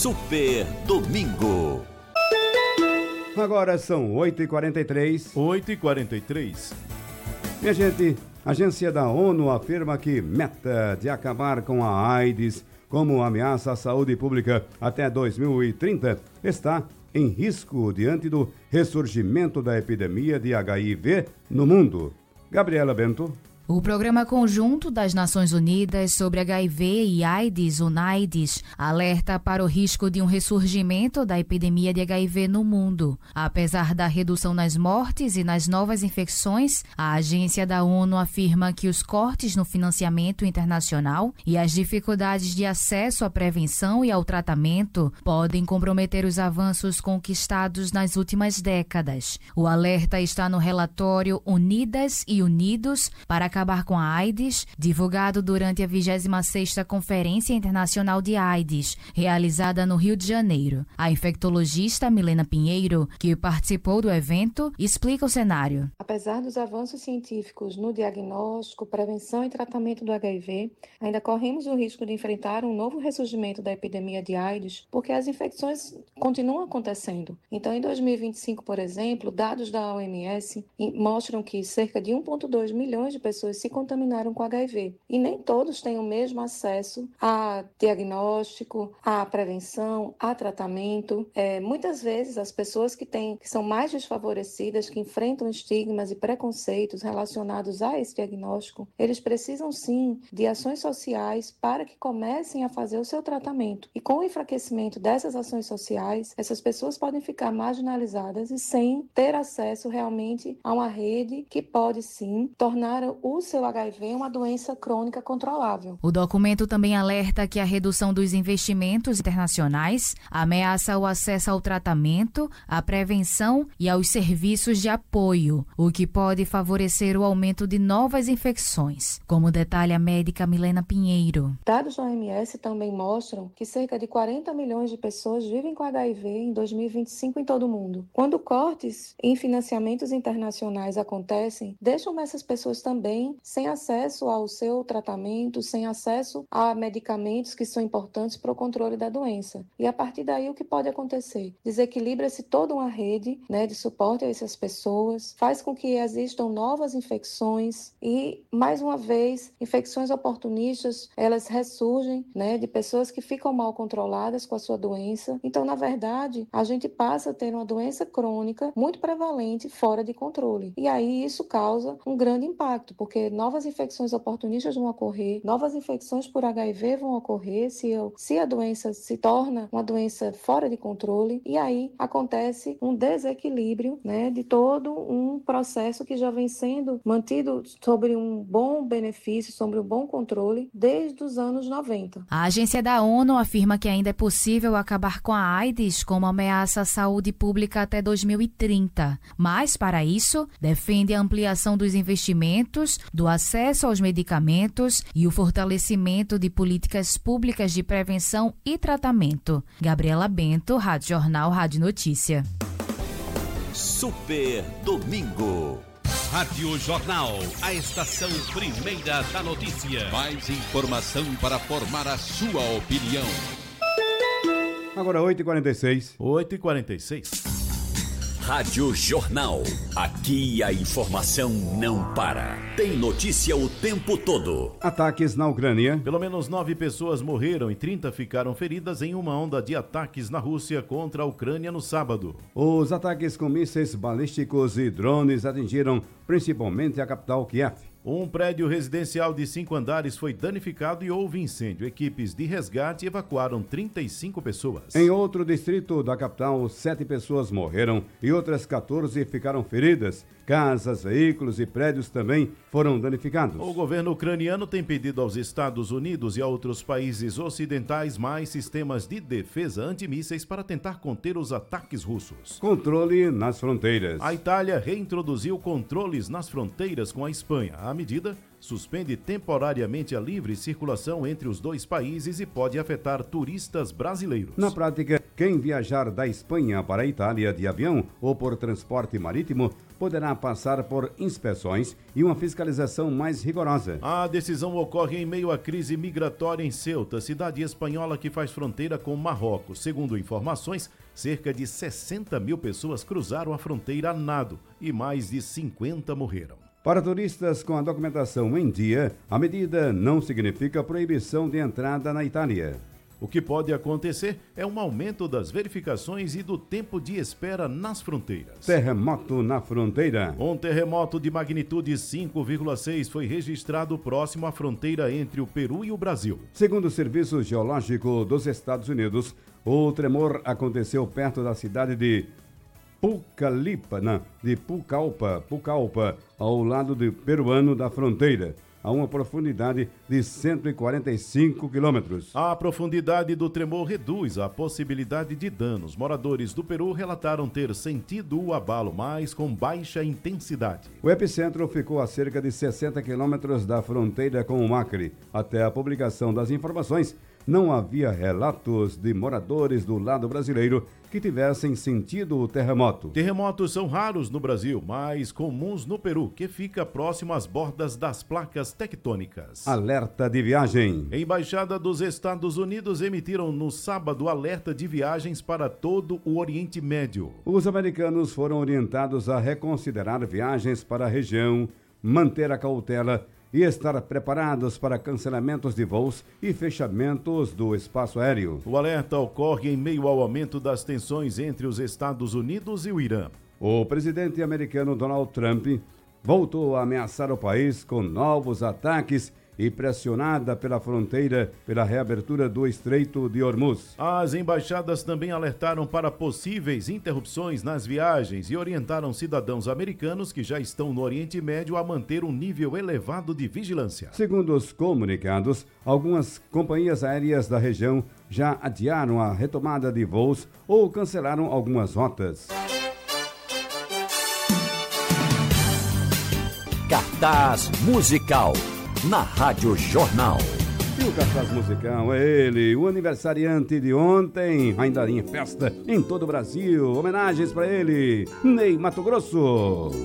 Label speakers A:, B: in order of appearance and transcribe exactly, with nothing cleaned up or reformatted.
A: Super Domingo.
B: Agora são oito e quarenta e três.
C: oito e quarenta e três.
B: Minha gente, a agência da ONU afirma que meta de acabar com a AIDS como ameaça à saúde pública até dois mil e trinta está em risco diante do ressurgimento da epidemia de H I V no mundo. Gabriela Bento.
D: O Programa Conjunto das Nações Unidas sobre H I V e AIDS, UNAIDS, alerta para o risco de um ressurgimento da epidemia de H I V no mundo. Apesar da redução nas mortes e nas novas infecções, a agência da ONU afirma que os cortes no financiamento internacional e as dificuldades de acesso à prevenção e ao tratamento podem comprometer os avanços conquistados nas últimas décadas. O alerta está no relatório Unidas e Unidos para acabar com a AIDS, divulgado durante a vigésima sexta Conferência Internacional de AIDS, realizada no Rio de Janeiro. A infectologista Milena Pinheiro, que participou do evento, explica o cenário.
E: Apesar dos avanços científicos no diagnóstico, prevenção e tratamento do H I V, ainda corremos o risco de enfrentar um novo ressurgimento da epidemia de AIDS, porque as infecções continuam acontecendo. Então, em dois mil e vinte e cinco, por exemplo, dados da O M S mostram que cerca de um vírgula dois milhões de pessoas se contaminaram com H I V. E nem todos têm o mesmo acesso a diagnóstico, a prevenção, a tratamento. É, muitas vezes as pessoas que, têm, que são mais desfavorecidas, que enfrentam estigmas e preconceitos relacionados a esse diagnóstico, eles precisam sim de ações sociais para que comecem a fazer o seu tratamento. E com o enfraquecimento dessas ações sociais, essas pessoas podem ficar marginalizadas e sem ter acesso realmente a uma rede que pode sim tornar o seu H I V uma doença crônica controlável.
D: O documento também alerta que a redução dos investimentos internacionais ameaça o acesso ao tratamento, à prevenção e aos serviços de apoio, o que pode favorecer o aumento de novas infecções, como detalha a médica Milena Pinheiro.
E: Dados da O M S também mostram que cerca de quarenta milhões de pessoas vivem com H I V em dois mil e vinte e cinco em todo o mundo. Quando cortes em financiamentos internacionais acontecem, deixam essas pessoas também sem acesso ao seu tratamento, sem acesso a medicamentos que são importantes para o controle da doença. E a partir daí o que pode acontecer? Desequilibra-se toda uma rede, né, de suporte a essas pessoas, faz com que existam novas infecções e, mais uma vez, infecções oportunistas, elas ressurgem, né, de pessoas que ficam mal controladas com a sua doença. Então, na verdade, a gente passa a ter uma doença crônica muito prevalente, fora de controle. E aí isso causa um grande impacto, porque novas infecções oportunistas vão ocorrer, novas infecções por H I V vão ocorrer se, eu, se a doença se torna uma doença fora de controle, e aí acontece um desequilíbrio, né, de todo um processo que já vem sendo mantido sobre um bom benefício, sobre um bom controle desde os anos noventa.
D: A agência da ONU afirma que ainda é possível acabar com a AIDS como ameaça à saúde pública até dois mil e trinta, mas para isso defende a ampliação dos investimentos, do acesso aos medicamentos e o fortalecimento de políticas públicas de prevenção e tratamento. Gabriela Bento, Rádio Jornal, Rádio Notícia.
A: Super Domingo.
F: Rádio Jornal, a estação primeira da notícia. Mais informação para formar a sua opinião.
B: Agora oito e quarenta e seis.
C: oito e quarenta e seis.
A: Rádio Jornal. Aqui a informação não para. Tem notícia o tempo todo.
B: Ataques na Ucrânia.
C: Pelo menos nove pessoas morreram e trinta ficaram feridas em uma onda de ataques na Rússia contra a Ucrânia no sábado.
B: Os ataques com mísseis balísticos e drones atingiram principalmente a capital Kiev.
C: Um prédio residencial de cinco andares foi danificado e houve incêndio. Equipes de resgate evacuaram trinta e cinco pessoas.
B: Em outro distrito da capital, sete pessoas morreram e outras quatorze ficaram feridas. Casas, veículos e prédios também foram danificados.
C: O governo ucraniano tem pedido aos Estados Unidos e a outros países ocidentais mais sistemas de defesa antimísseis para tentar conter os ataques russos.
B: Controle nas fronteiras.
C: A Itália reintroduziu controles nas fronteiras com a Espanha. A medida suspende temporariamente a livre circulação entre os dois países e pode afetar turistas brasileiros.
B: Na prática, quem viajar da Espanha para a Itália de avião ou por transporte marítimo poderá passar por inspeções e uma fiscalização mais rigorosa.
C: A decisão ocorre em meio à crise migratória em Ceuta, cidade espanhola que faz fronteira com Marrocos. Segundo informações, cerca de sessenta mil pessoas cruzaram a fronteira a nado e mais de cinquenta morreram.
B: Para turistas com a documentação em dia, a medida não significa proibição de entrada na Itália.
C: O que pode acontecer é um aumento das verificações e do tempo de espera nas fronteiras.
B: Terremoto na fronteira.
C: Um terremoto de magnitude cinco vírgula seis foi registrado próximo à fronteira entre o Peru e o Brasil.
B: Segundo o Serviço Geológico dos Estados Unidos, o tremor aconteceu perto da cidade de Pucallpa, não, de Pucallpa, Pucallpa, ao lado do peruano da fronteira, a uma profundidade de cento e quarenta e cinco quilômetros.
C: A profundidade do tremor reduz a possibilidade de danos. Moradores do Peru relataram ter sentido o abalo, mas com baixa intensidade.
B: O epicentro ficou a cerca de sessenta quilômetros da fronteira com o Acre. Até a publicação das informações, não havia relatos de moradores do lado brasileiro que tivessem sentido o terremoto.
C: Terremotos são raros no Brasil, mas comuns no Peru, que fica próximo às bordas das placas tectônicas.
B: Alerta de viagem.
C: A Embaixada dos Estados Unidos emitiram no sábado alerta de viagens para todo o Oriente Médio.
B: Os americanos foram orientados a reconsiderar viagens para a região, manter a cautela e estar preparados para cancelamentos de voos e fechamentos do espaço aéreo.
C: O alerta ocorre em meio ao aumento das tensões entre os Estados Unidos e o Irã.
B: O presidente americano Donald Trump voltou a ameaçar o país com novos ataques e pressionada pela fronteira pela reabertura do Estreito de Hormuz.
C: As embaixadas também alertaram para possíveis interrupções nas viagens e orientaram cidadãos americanos que já estão no Oriente Médio a manter um nível elevado de vigilância.
B: Segundo os comunicados, algumas companhias aéreas da região já adiaram a retomada de voos ou cancelaram algumas rotas.
A: Cartaz musical na Rádio Jornal.
B: E o cartaz musical é ele, o aniversariante de ontem, ainda em festa em todo o Brasil. Homenagens para ele, Ney Matogrosso.